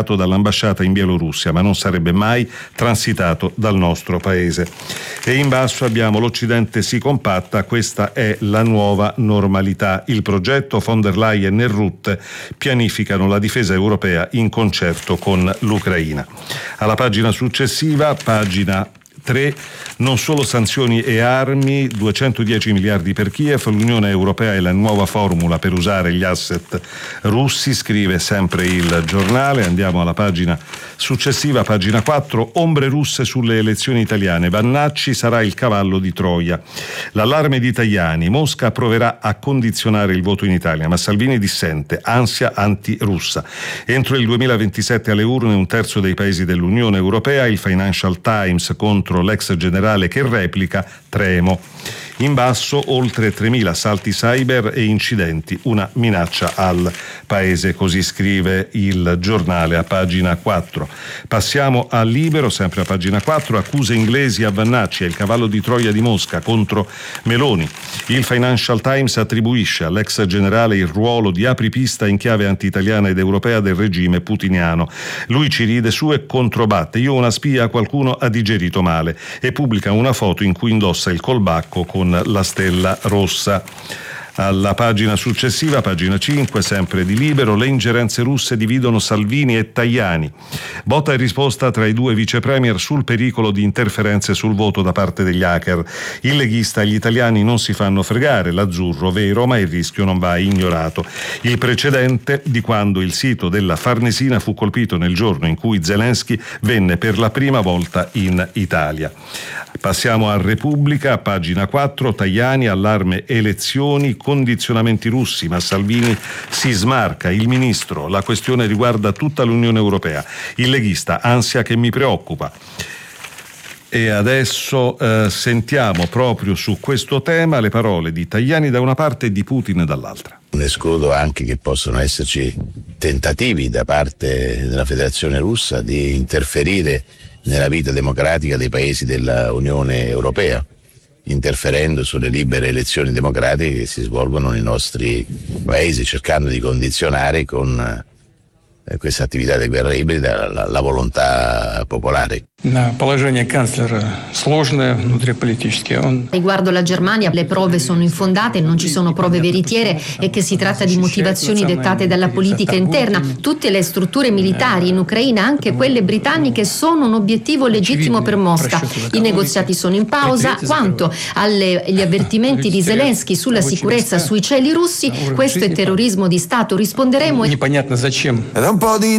inviato dall'ambasciata in Bielorussia, ma non sarebbe mai transitato dal nostro paese. E in basso abbiamo l'Occidente si compatta, questa è la nuova normalità. Il progetto von der Leyen e Rutte pianificano la difesa europea in concerto con l'Ucraina. Alla pagina successiva, pagina 3, non solo sanzioni e armi, 210 miliardi per Kiev, l'Unione Europea è la nuova formula per usare gli asset russi, scrive sempre il giornale. Andiamo alla pagina successiva, pagina 4, ombre russe sulle elezioni italiane, Vannacci sarà il cavallo di Troia. L'allarme di Tajani, Mosca proverà a condizionare il voto in Italia, ma Salvini dissente, ansia anti-russa. Entro il 2027 alle urne un terzo dei paesi dell'Unione Europea, il Financial Times contro l'ex generale che replica, tremo. In basso oltre 3.000 assalti cyber e incidenti, una minaccia al paese, così scrive il giornale a pagina 4. Passiamo a Libero, sempre a pagina 4, accuse inglesi a Vannacci, è il cavallo di Troia di Mosca contro Meloni. Il Financial Times attribuisce all'ex generale il ruolo di apripista in chiave anti-italiana ed europea del regime putiniano. Lui ci ride su e controbatte, io una spia qualcuno ha digerito male, e pubblica una foto in cui indossa il colbacco con la stella rossa. Alla pagina successiva, pagina 5, sempre di Libero, le ingerenze russe dividono Salvini e Tajani. Botta e risposta tra i due vice premier sul pericolo di interferenze sul voto da parte degli hacker. Il leghista: gli italiani non si fanno fregare, l'azzurro vero, ma il rischio non va ignorato. Il precedente di quando il sito della Farnesina fu colpito nel giorno in cui Zelensky venne per la prima volta in Italia. Passiamo a Repubblica, a pagina 4, Tajani, allarme elezioni, condizionamenti russi, ma Salvini si smarca. Il ministro: la questione riguarda tutta l'Unione Europea. Il leghista: ansia che mi preoccupa. E adesso sentiamo proprio su questo tema le parole di Tajani da una parte e di Putin dall'altra. Non escludo anche che possono esserci tentativi da parte della Federazione Russa di interferire nella vita democratica dei paesi dell'Unione Europea, interferendo sulle libere elezioni democratiche che si svolgono nei nostri paesi, cercando di condizionare con questa attività di guerra ibrida la volontà popolare. Riguardo la Germania, le prove sono infondate, non ci sono prove veritiere e che si tratta di motivazioni dettate dalla politica interna. Tutte le strutture militari in Ucraina, anche quelle britanniche, sono un obiettivo legittimo per Mosca. I negoziati sono in pausa. Quanto agli avvertimenti di Zelensky sulla sicurezza sui cieli russi, questo è terrorismo di Stato, risponderemo. Un po' di